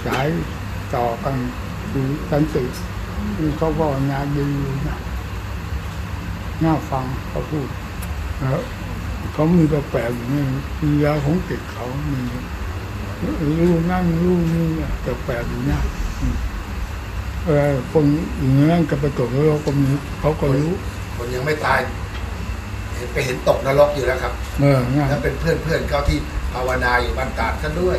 สายต่อกันคือสันติคือเขาภาวนาดีนะน่าฟังเขาพูดแล้วเขามีกระแปลกอย่างนี้มียาของจิตเขามีรู้นั่นรู้นี่กระแปลกอย่างนี้คนอย่างนั้นก็ไปตกนรกก็มีเขาก็รู้คนยังไม่ตายไปเห็นตกนรกอยู่แล้วครับแล้วเป็นเพื่อนเขาที่ภาวนาอยู่บ้านตาดกันด้วย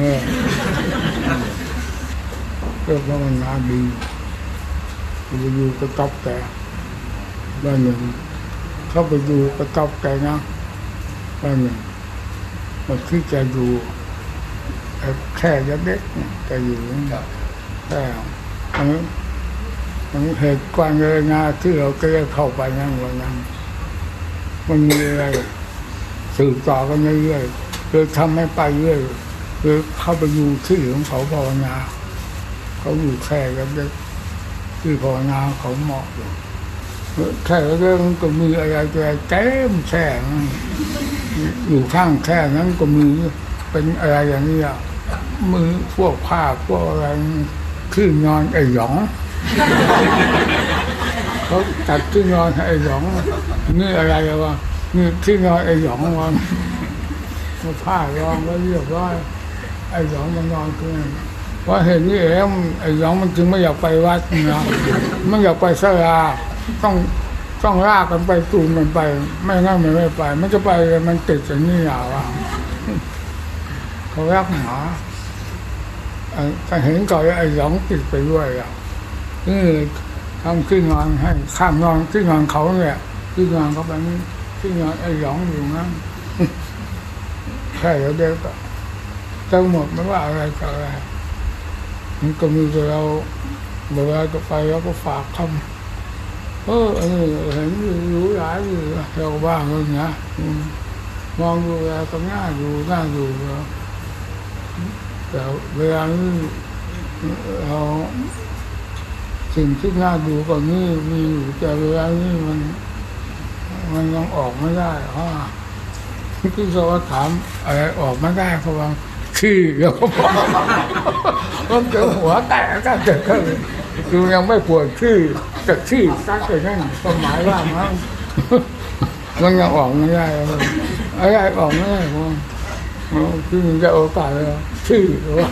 เพื่อภาวนาดีอยู่กระต๊อบแกบ้านหนึ่งเข้าไปดูกระต๊อบแกนะบ้านหนึ่งมันคือจะดูแค่เล็กๆจะอยู่แค่มันเหตุการณ์เลยนะที่เราก็ได้เข้าไปนั่งวันนั้นมันมีอะไรสืบต่อกันเรื่อยๆเลยทำให้ไปเรื่อยเลยเข้าไปดูที่ของเขาภาวนาเขาอยู่แค่กันเล็กที่ภาวนาเขาเหมาะอยู่แค่เรื่องก็มีอะไรแก้มแช่อยู่ข้างแค่นั้นก็มีเป็นอะไรอย่างนี้อ่ะมือพวกผ้าพวกอะไรที่นอนไอ้หยองเขาตัดที่นอนไอ้หยองนี่อะไรวะนี่ที่นอนไอ้หยองวะมาผ้ารองไว้เรียบร้อยไอ้หยองมันนอนคือว่าเห็นนี่เองไอ้หยองมันจึงไม่อยากไปวัดนะไม่อยากไปศาลาต้องลากกันไปจูงมันไปไม่งั้นมันไม่ไปมันจะไปมันติดอย่างนี้หรอวะเขารักหมาถ้าเห็นก่อนไอ้หยองติดไปด้วยอ่ะนี่ทำที่นอนให้ข้ามนอนที่นอนเขาเนี่ยที่นอนเขาแบบนี้ที่นอนไอ้หยองอยู่นั้นแค่เด็กก็ทั้งหมดไม่ว่าอะไรก็อะไรมันก็มีแต่เราเวลาจะไปเราก็ฝากคำเห็นรู้หลายอยู่เราบ้างเลยนะมองดูแล้วก็น่าดูแต่เวลานี้เราสิ่งที่น่าดูก็นี่มีอยู่แต่เวลานี้มันยังออกไม่ได้เพราะที่เขาถามอะไรออกไม่ได้เขาว่าขี้แล้วก็บอกมันเกิดหัวแตกก็เกิดขึ้นคือยังไม่ปวดขี้แต่ขี้ซักเลยนั่นก็หมายว่ามันยังออกไม่ได้อะไรออกไม่ได้เพราะคือจะโอกาสเลยขี้ว่า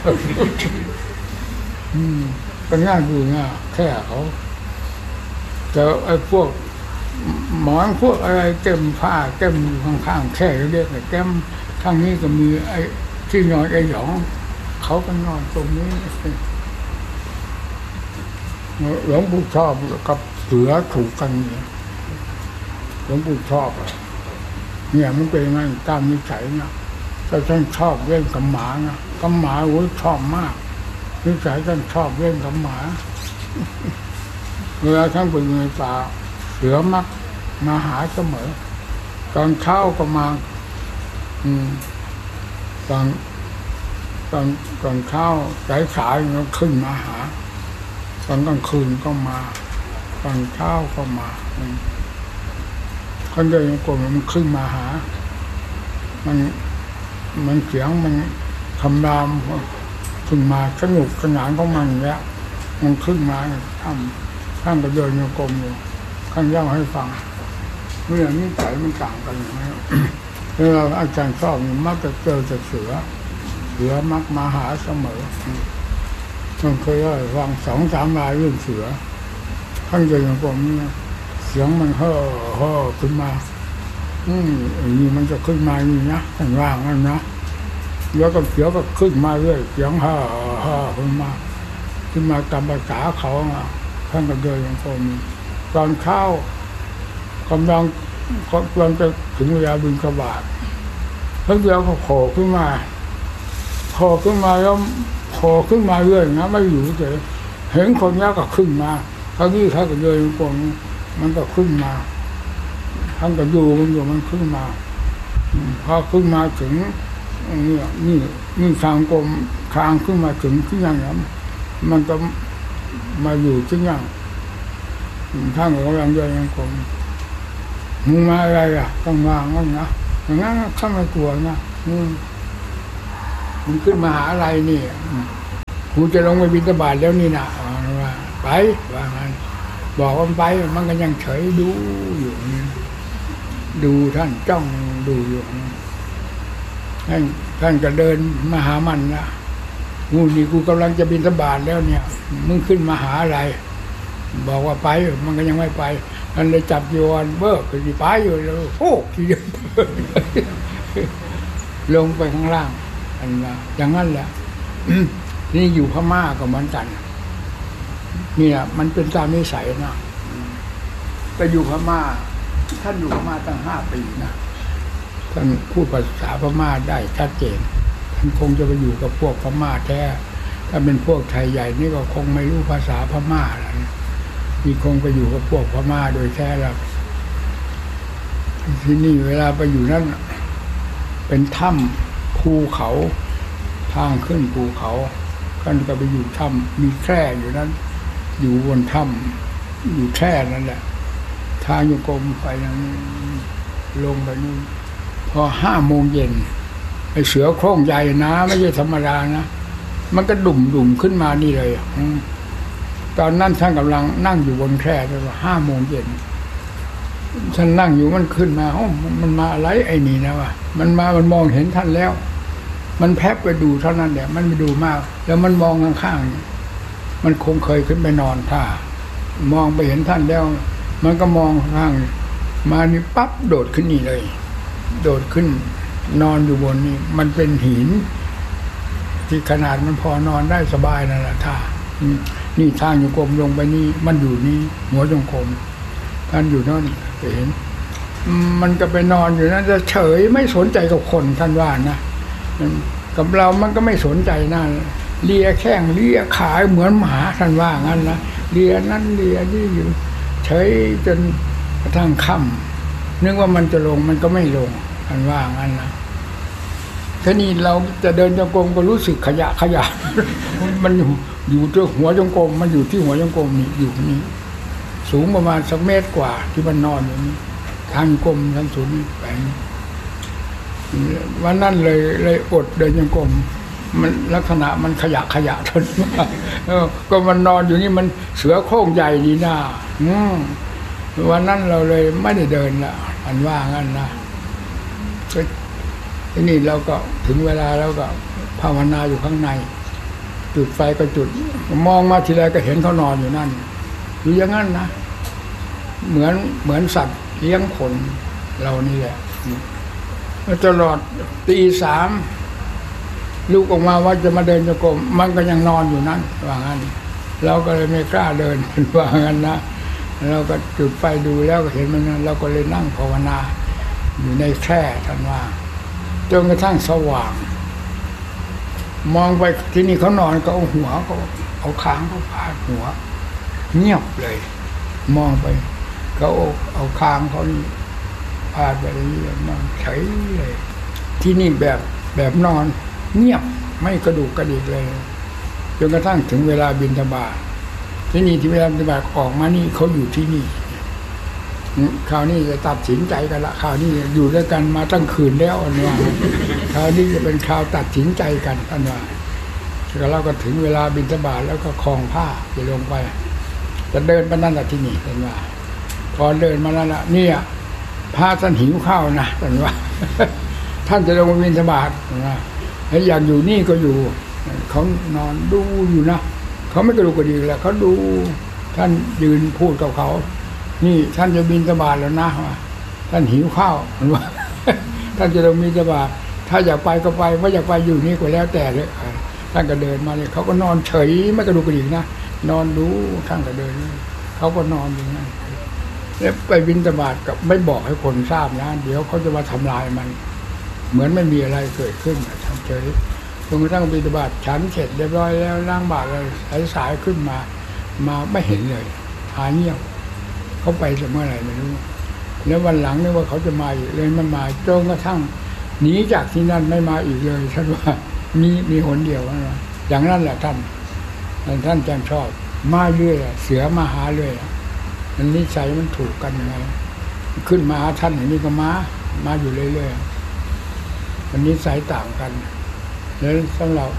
เป็นง่ายดูง่ายแค่เขาแต่ไอ้พวกหมอนพวกอะไรเต็มผ้าเต็มอยู่ข้างๆแค่เรียกแต่เต็มข้างนี้ก็มีไอ้ที่นอนไอ้หยองเขาก็นอนตรงนี้หลวงปู่ชอบกับเสือถูกกันเนี่ยหลวงปู่ชอบเนี่ยมันเป็นไงตามนิสัยนะแต่ท่านชอบเล่นกับหมานะกับหมาโอ้ยชอบมากนิสัยท่านชอบเล่นกับหมาเวลาท่านไปอยู่ในป่าเสือมักมาหาเสมอตอนเช้าก็มาตอนเช้าสายๆมันขึ้นมาหาตอนกลางคืนก็มาตอนเช้าก็มาคนเดินกลมมันขึ้นมาหามันเสียงมันคำรามขึ้นมาสนุกสนานของมันแล้วมันขึ้นมาท่านก็เดินกลมอยู่ท่านเล่าให้ฟังเรื่องนี้ใจมันต่างกันอย่างนี้เวลาอาจารย์ชอบมักจะเจอแต่เสือมักมาหาเสมอมันเคยได้ฟัง2-3 รายเรื่องเสือท่านเดินกลมนี่เสียงมันเฮ่อขึ้นมานี่มันจะขึ้นมานี่นะข้างล่างนั่นนะแล้วก็เสียงก็ขึ้นมาเรื่อยเสียงเฮ่อขึ้นมาตามภาษาเขาท่านก็เดินอย่างกลมตอนเช้ากำลังจะถึงเวลาบิณฑบาตท่านเดียวก็โผล่ขึ้นมาแล้วโผล่ขึ้นมาเรื่อยนะไม่อยู่เฉยเห็นคนนี้ก็ขึ้นมาเขาก็เดินอย่างกลมมันก็ขึ้นมาท่านก็อยู่มันขึ้นมาพอขึ้นมาถึงนี่ทางกลมทางขึ้นมาถึงที่นั่นแล้วมันก็มาอยู่ที่นั่นท่านก็กำลังเดินยังกลมมึงมาอะไรอ่ะต้องวางงั้นนะอย่างนั้นข้าไม่กลัวนะมันขึ้นมาหาอะไรนี่กูจะลงไปบิณฑบาตแล้วนี่นะว่าไปว่างั้นบอกว่าไปมันก็ยังเฉยดูอยู่นี่ดูท่านจ้องดูอยู่ท่านก็เดินมาหามันนะกูนี่กูกำลังจะบิณฑบาตแล้วเนี่ยมึงขึ้นมาหาอะไรบอกว่าไปมันก็ยังไม่ไปมันเลยจับโยนเบิกก็ไปอยู่แล้วโอ้ทีเดียวลงไปข้างล่างอันว่าอย่างนั้นแหละนี่อยู่พม่าก็เหมือนกันเนี่ยมันเป็นตามนิสัยนะไปอยู่พม่าท่านอยู่พม่าตั้ง5 ปีนะท่านพูดภาษาพม่าได้ชัดเจนท่านคงจะไปอยู่กับพวกพม่าแท้ถ้าเป็นพวกไทยใหญ่นี่ก็คงไม่รู้ภาษาพม่าแล้วมีคงไปอยู่กับพวกพม่าโดยแท้แล้วที่นี่เวลาไปอยู่นั่นเป็นถ้ำภูเขาทางขึ้นภูเขาท่านก็ไปอยู่ถ้ำมีแคร่อยู่นั้นอยู่บนถ้ำอยู่แคร่นั่นแหละทางโยกมไปนั้นลงไปนู่นพอ5 โมงเย็นไอ้เสือโคร่งใหญ่นะไม่ใช่ธรรมดานะมันก็ดุ่มขึ้นมานี่เลยตอนนั้นท่านกำลังนั่งอยู่บนแคร่เลยว่า5 โมงเย็นท่านนั่งอยู่มันขึ้นมามันมาอะไรไอ้นี่นะวะมันมองเห็นท่านแล้วมันแพบไปดูเท่านั้นแหละมันไปดูมากแล้วมันมองข้างๆมันคงเคยขึ้นไปนอนท่ามองไปเห็นท่านแล้วมันก็มองข้างมานี่ปั๊บโดดขึ้นนี่เลยโดดขึ้นนอนอยู่บนนี่มันเป็นหินที่ขนาดมันพอนอนได้สบายนั่นแหละท่านี่ทางโยกมลงไปนี่มันอยู่นี่หัวจงกรมท่านอยู่นั่นจะเห็นมันก็ไปนอนอยู่นั่นจะเฉยไม่สนใจกับคนท่านว่านะกับเรามันก็ไม่สนใจนั่นเลียแข้งเลียขาเหมือนหมาท่านว่างั้นนะเลียนั่นเลียนี่อยู่เฉยจนกระทั่งค่ำนึกว่ามันจะลงมันก็ไม่ลงท่านว่างั้นนะทีนี้เราจะเดินจงกรมก็รู้สึกขยะ มันอยู่ที่หัวจงกรมมันอยู่ที่หัวจงกรมนี่อยู่นี่สูงประมาณสักเมตรกว่าที่มันนอนอยู่นี่ทางกรมทางศูนย์แปลงวันนั้นเลยอดเดินจงกรมมันลักษณะมันขยะทนก็มันนอนอยู่นี่มันเสือโคร่งใหญ่ดีนะวันนั้นเราเลยไม่ได้เดินละอันว่างั้นนะทีนี้เราก็ถึงเวลาแล้วก็ภาวนาอยู่ข้างในจุดไฟก็จุดมองมาทีไรก็เห็นเขานอนอยู่นั่นอยู่อย่างนั้นนะเหมือนสัตว์เลี้ยงคนเรานี่แหละตลอดตี 3ลูกออกมาว่าจะมาเดินจงกรมมันก็ยังนอนอยู่นั่นว่างั้นเราก็เลยไม่กล้าเดินว่างั้นนะเราก็จุดไฟดูแล้วก็เห็นมันนั้นเราก็เลยนั่งภาวนาอยู่ในแคร่ท่านว่าจนกระทั่งสว่างมองไปที่นี่เขานอนก็เอาหัวก็เอาคางเขาพาดหัวเงียบเลยมองไปเขาเอาคางเขานี่พาดไปอย่างนี้นอนเฉยเลยที่นี่แบบนอนเงียบไม่กระดูกกระดิกเลยจนกระทั่งถึงเวลาบิณฑบาตที่นี่ที่เวลาบิณฑบาตออกมานี่เขาอยู่ที่นี่คราวนี้จะตัดสินใจกันละคราวนี้อยู่ด้วยกันมาตั้งคืนแล้วอันว่าคราวนี้จะเป็นคราวตัดสินใจกันอันว่าแล้วเราก็ถึงเวลาบิณฑบาตแล้วก็คลองผ้าจะลงไปจะเดินไปนั่นแหละที่นี่เห็นว่าพอเดินมาแล้วเนี่ยพระท่านหิวข้าวนะเห็นว่าท่านจะลงบิณฑบาตนะถ้าอยากอยู่นี่ก็อยู่เขานอนดูอยู่นะเขาไม่กระดูกกระดิกแล้วเขาดูท่านยืนพูดกับเขานี่ท่านจะบิณฑบาตแล้วนะว่าท่านหิวข้าวเห็นว่าท่านจะลงบิณฑบาตถ้าอยากไปก็ไปไม่อยากไปอยู่นี่ก็แล้วแต่เลยท่านก็เดินมาเลยเขาก็นอนเฉยไม่กระดูกกระดิกนะนอนดูท่านก็เดินเขาก็นอนอยู่นั่นแล้วไปบิณฑบาตกับไม่บอกให้คนทราบนะเดี๋ยวเขาจะมาทำลายมันเหมือนไม่มีอะไรเกิดขึ้นทำเฉยจนกระทั่งบิณฑบาตฉันเสร็จเรียบร้อยแล้วล้างบาตรเลยสายขึ้นมาไม่เห็นเลยหายเงียบเขาไปจะเมื่อไหร่ไม่รู้แล้ววันหลังนึกว่าเขาจะมาอีกเลยมันมาจนกระทั่งหนีจากที่นั่นไม่มาอีกเลยท่านว่ามีหนเดียวนะอย่างนั้นแหละท่านจังชอบมาเรื่อยเสือมาหาเรื่อยมันนิสัยมันถูกกันยังไงขึ้นมาหาท่านอย่างนี้ก็มาอยู่เรื่อยๆมันนิสัยต่างกันแล้วสำหรับ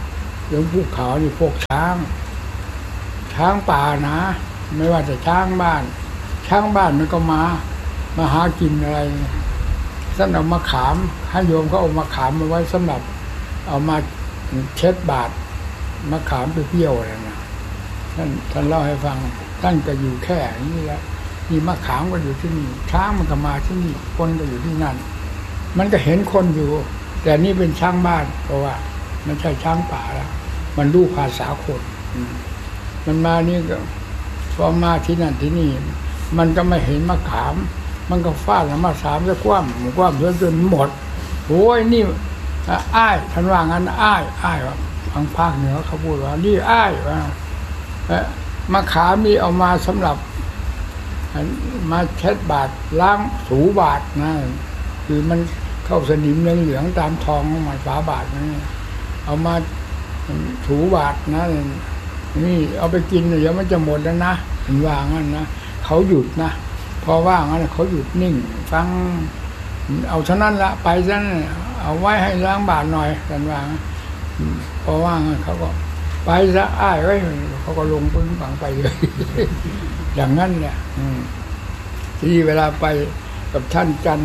หลวงปู่ขาวนี่พวกช้างป่านะไม่ว่าจะช้างบ้านมันก็มาหากินอะไรท่านเอามาขามให้โยมเขาเอามาขามมาไว้สำหรับเอามาเช็ดบาตรมาขามไปเที่ยวอะไรนะท่านเล่าให้ฟังท่านก็อยู่แค่นี้แหละนี่มะขามก็อยู่ที่นี่ช้างมันก็มาที่นี่คนก็อยู่ที่นั่นมันก็เห็นคนอยู่แต่นี่เป็นช้างบ้านเพราะว่าไม่ใช่ช้างป่าแล้วมันรู้ภาษาคนมันมานี่ก็พอมาที่นั่นที่นี่มันก็ไม่เห็นมะขามมันก็ฟาดมาสามจะคว่ำจนหมดโอ้ยนี่อ้ายท่านว่างั้นอ้ายว่าทางภาคเหนือเขาพูดว่านี่อ้ายว่ามะขามมีเอามาสำหรับมาเช็ดบาตรล้างถูบาตรนะคือมันเข้าสนิมเหลืองตามทองของมันฝาบาตรนี่เอามาถูบาตรนะนี่เอาไปกินเดี๋ยวมันจะหมดแล้วนะถึงว่างั้นนะเขาหยุดนะพอว่างั้นเขาหยุดนิ่งฟังเอาเท่านั้นละไปซะเอาไว้ให้ล้างบาตรหน่อยกันว่าพอว่างั้นเขาก็ไปซะอ้ายไว้เขาก็ลงปึ้งปังไปเลยอย่างนั้นแหละที่เวลาไปกับท่านจั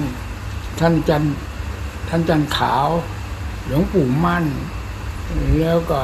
นขาวหลวงปู่มั่นแล้วก็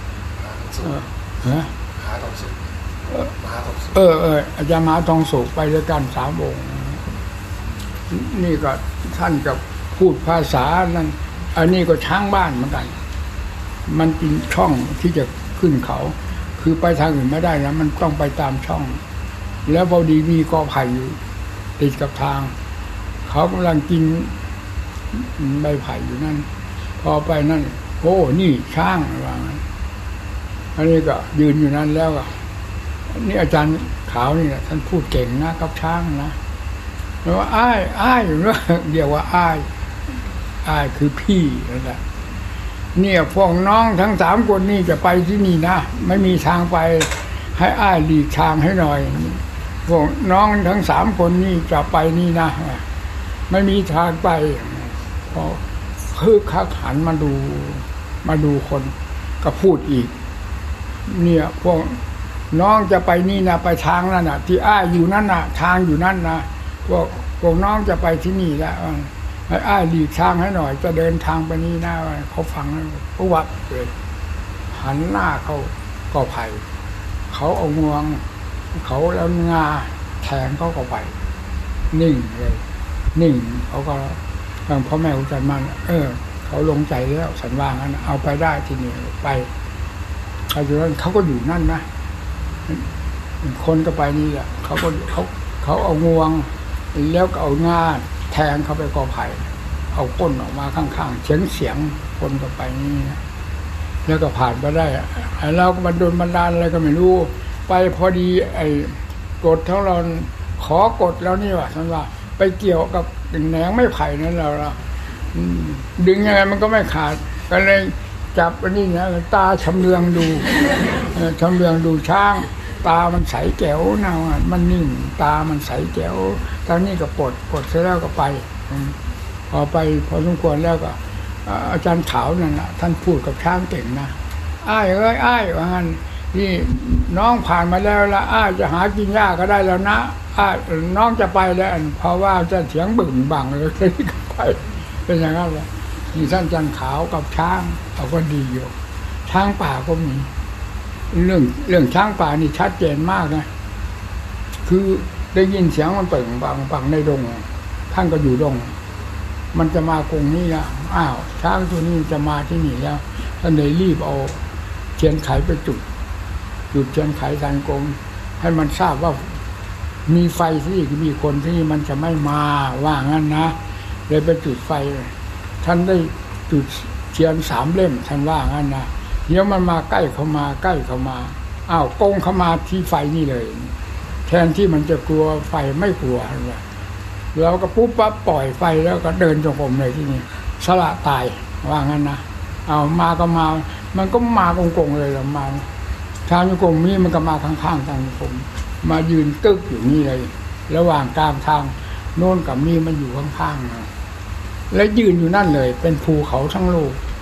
อาจารย์มหาทองสุขไปด้วยกัน3 องค์นี่ก็ท่านกับพูดภาษานั้นอันนี้ก็ช้างบ้านเหมือนกันมันเป็นช่องที่จะขึ้นเขาคือไปทางอื่นไม่ได้นะมันต้องไปตามช่องแล้วพอดีมีกอไผ่อยู่ติดกับทางเขากำลังกินใบไผ่อยู่นั่นพอไปนั่นโอ้นี่ช้างว่างั้นอันนี้ก็ยืนอยู่นั่นแล้วก็นี่อาจารย์ขาวนี่แหละท่านพูดเก่งนะกับช้างนะแล้วว่าอ้ายอยู่นะเรียกว่าอ้ายคือพี่นั่นแหละเนี่ยพวกน้องทั้ง3 คนนี่จะไปที่นี่นะไม่มีทางไปให้อ้ายหลีกทางให้หน่อยพวกน้องทั้ง3 คนนี่จะไปนี่นะไม่มีทางไปพอคือคักหันมาดูคนก็พูดอีกเนี่ยพวกน้องจะไปนี่นะไปทางนั่นน่ะที่อ้ายอยู่นั่นน่ะทางอยู่นั่นนะพวกน้องจะไปที่นี่แล้วให้อ้ายหลีกทางให้หน่อยจะเดินทางไปนี่นะเขาฟังแล้วเขาวัดเลยหันหน้าเขาก็ไผ่เขาเอางวงเขาแล้วงาแทงเขาก็ไปนิ่งเลยนิ่งเขาก็ทางพ่อแม่อุจารมันเขาลงใจแล้วสันว่างั้นเอาไปได้ที่นี่ไปเขาอยู่นั่นเขาก็อยู่นั่นนะคนก็ไปนี่แหละเขาเอางวงแล้วก็เอางาแทงเขาไปกอไผ่เอาก้นออกมาข้างๆเสียงคนก็ไปนี่นะแล้วก็ผ่านไปได้เราก็บันดาลอะไรก็ไม่รู้ไปพอดีไอ้กดทั้งเราขอกดแล้วนี่ว่าท่านว่าไปเกี่ยวกับแหนงไม้ไผ่นั้นเราดึงยังไงมันก็ไม่ขาดก็เลยจับอันนี้นะตาชำเลืองดูช้างตามันใสแจ๋วนะมันนิ่งตามันใสแจ๋วตอนนี้ก็กดเสร็จแล้วก็ไปพอไปพอสมควรแล้วก็อาจารย์ขาวนั่นนะท่านพูดกับช้างเก่งนะอ้ายว่างั้นนี่น้องผ่านมาแล้วละอ้ายจะหากินยากก็ได้แล้วนะน้องจะไปแล้วเพราะว่าจะเสียงบึ่งบังเลยก็ไปเป็นอย่างนั้นแหละนี่ท่านอาจารย์ขาวกับช้างเขาก็ดีอยู่ช้างป่าก็มีเรื่องช้างป่านี่ชัดเจนมากนะคือได้ยินเสียงมันเปิ่งปังในดงท่านก็อยู่ดงมันจะมากรงนี้แล้วช้างตัวนี้จะมาที่นี่แล้วท่านเลยรีบเอาเทียนไขไปจุดเทียนไขทางกรงให้มันทราบว่ามีไฟที่มีคนที่มันจะไม่มาว่างั้นนะเลยไปจุดไฟท่านได้จุดเทียน3 เล่มท่านว่างั้นนะเดี๋ยวมันมาใกล้เข้ามากงเข้ามาที่ไฟนี่เลยแทนที่มันจะกลัวไฟไม่กลัวเลยเราก็ปุ๊บปั๊บปล่อยไฟแล้วก็เดินจงกรมเลยที่นี่สละตายว่างั้นนะมาก็มามันก็มากงเลยละมาทางจงกรมนี่มันก็มาข้างๆทางจงกรมมายืนตึกอยู่นี่เลยระหว่างกลางทางโน่นกับนี่มันอยู่ข้างๆนะและยืนอยู่นั่นเลยเป็นภูเขาทั้งโลกท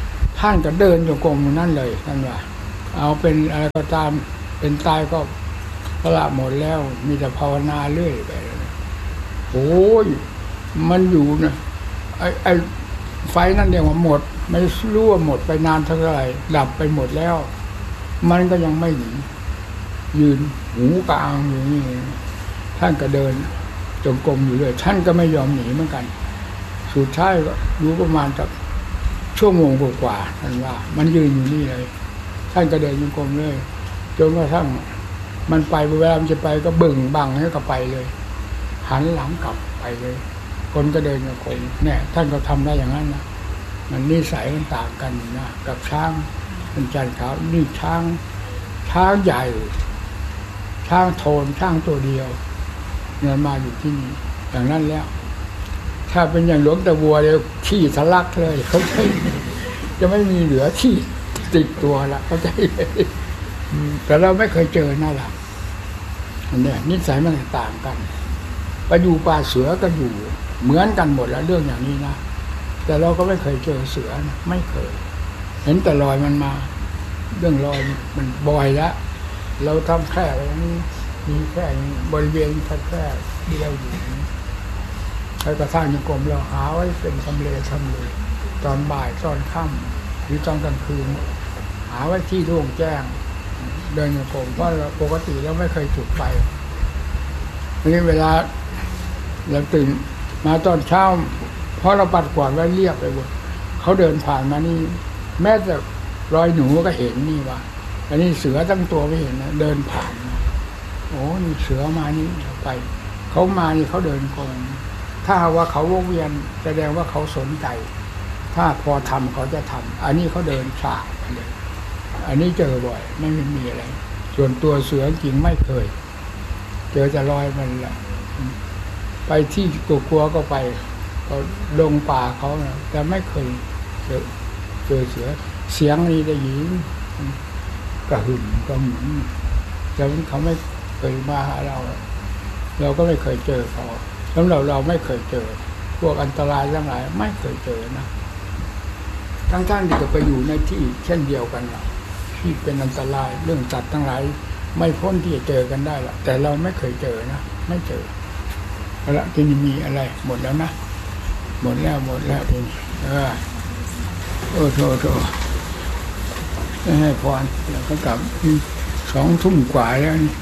ท่านก็เดินจงกรมนั่นเลยท่านว่าเอาเป็นอะไรก็ตามเป็นตายก็พละหมดแล้วมีแต่ภาวนาเรื่อยไปโอ้ยมันอยู่นะไอ้ไฟนั่นเดียวว่าหมดไม่รู้ว่าหมดไปนานเท่าไหร่ดับไปหมดแล้วมันก็ยังไม่หนียืนหูกลางอยู่นี่ท่านก็เดินจงกรมอยู่เลยท่านก็ไม่ยอมหนีเหมือนกันสุดท้ายก็รู้ประมาณจากชั่วโมงกว่าท่านว่ามันยืนอยู่นี่เลยท่านก็เดินจงกรมเลยจนกระทั่งมันไปเวลามันจะไปก็บึ่งบังให้ก็ไปเลยหันหลังกลับไปเลยคนก็เดินจงกรมเนี่ยท่านก็ทำได้อย่างนั้นนะมันนิสัยมันต่างกันนะกับช้างเป็นจันทร์ขาวนี่ช้างใหญ่ช้างโทนช้างตัวเดียวเนี่ยมาอยู่ที่นี่อย่างนั้นแล้วถ้าเป็นอย่างหลวงตาบัวเดี๋ยวขี้ทะลักเลยเขาจะไม่มีเหลือขี้ติดตัวละเขาใจแต่เราไม่เคยเจอนั่นแหละเนี่ยนิสัยมันต่างกันไปอยู่ป่าเสือก็อยู่เหมือนกันหมดแล้วเรื่องอย่างนี้นะแต่เราก็ไม่เคยเจอเสือนะไม่เคยเห็นแต่รอยมันมาเรื่องรอยมันบ่อยแล้วเราทำแค่อะไรนี้มีแค่บริเวณแค่ที่เราอยู่แล้วก็สร้างจงกรมเราหาไว้เป็นทำเลตอนบ่ายตอนค่ำหรือตอนกลางคืนหาไว้ที่โล่งแจ้งเดินจงกรมเพราะปกติเราไม่เคยจุดไฟนี่เวลาเราตื่นมาตอนเช้าเพราะเราปัดกวาดไว้เรียบไปหมดเขาเดินผ่านมานี่แม้แต่รอยหนูก็เห็นนี่ว่าอันนี้เสือตั้งตัวไม่เห็นนะเดินผ่านโอ้นี่เสือมานี่ไปเขามานี่เขาเดินกงถ้าว่าเขาวงเวียนแสดงว่าเขาสนใจถ้าพอทำเขาจะทำอันนี้เขาเดินฉากไปเลยอันนี้เจอบ่อยไม่มีอะไรส่วนตัวเสือจริงไม่เคยเจอจะลอยมันแหละไปที่กลัวก็ไปก็ลงป่าเขานะแต่ไม่เคยเจอเสือเสียงนี้ได้ยินกระหึ่มกระหมุนแต่เขาไม่เคยมาหาเราก็ไม่เคยเจอเขาแล้วเราไม่เคยเจอพวกอันตรายทั้งหลายไม่เคยเจอนะทั้งที่ก็ไปอยู่ในที่เช่นเดียวกันนะที่เป็นอันตรายเรื่องสัตว์ทั้งหลายไม่พ้นที่จะเจอกันได้หรอกแต่เราไม่เคยเจอนะไม่เจอแล้วที่นี่มีอะไรหมดแล้วนะหมดแล้วทีนี้โทให้พรแล้วก็กลับ2 ทุ่มกว่าแล้วนี่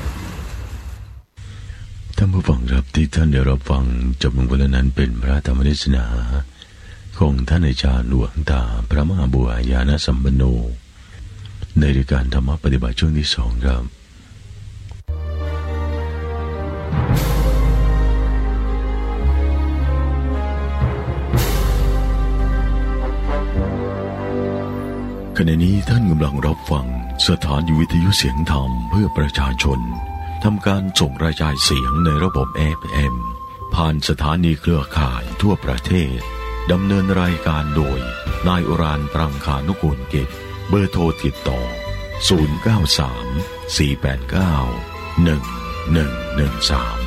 ท่านผู้ฟังครับที่ท่านได้รับฟังจบลงไปแล้วนั้นเป็นพระธรรมเทศนาของท่านอาจารย์หลวงตาพระมหาบัวญาณสัมปันโนในรายการธรรมปฏิบัติช่วงที่2ครับขณะนี้ท่านกำลังรับฟังสถานีวิทยุเสียงธรรมเพื่อประชาชนทำการส่งรายการเสียงในระบบ FM ผ่านสถานีเครือข่ายทั่วประเทศดำเนินรายการโดยนายอุรานปรังคานุกูลกิจเบอร์โทรติดต่อ093 489 1113